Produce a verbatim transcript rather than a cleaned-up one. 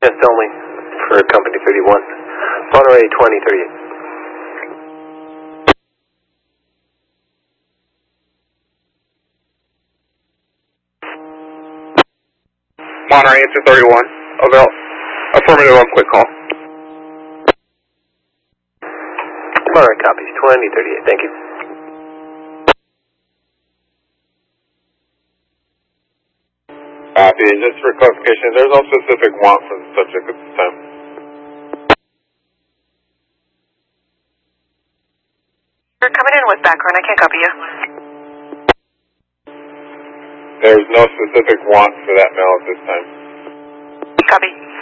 Test only for Company thirty-one. Monterey twenty thirty-eight. Monterey, answer thirty-one. Avail. Affirmative on quick call. Monterey copies twenty thirty-eight. Thank you. Copy. And just for clarification, there's no specific want from the subject at this time. You're coming in with background. I can't copy you. There's no specific want for that mail at this time. Copy.